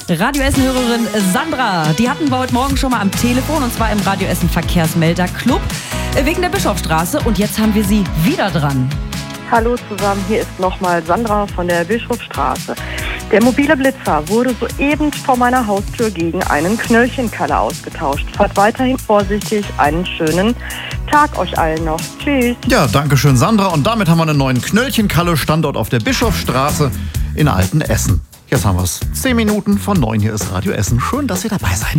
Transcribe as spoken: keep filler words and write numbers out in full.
Radio Essen-Hörerin Sandra, die hatten wir heute Morgen schon mal am Telefon, und zwar im Radio Essen Verkehrsmelder Club wegen der Bischofsstraße, und jetzt haben wir sie wieder dran. Hallo zusammen, hier ist nochmal Sandra von der Bischofsstraße. Der mobile Blitzer wurde soeben vor meiner Haustür gegen einen Knöllchenkalle ausgetauscht. Fahrt weiterhin vorsichtig, einen schönen Tag euch allen noch. Tschüss. Ja, danke schön, Sandra. Und damit haben wir einen neuen Knöllchenkalle-Standort auf der Bischofsstraße in Altenessen. Jetzt haben wir es. Zehn Minuten von neun. Hier ist Radio Essen. Schön, dass ihr dabei seid.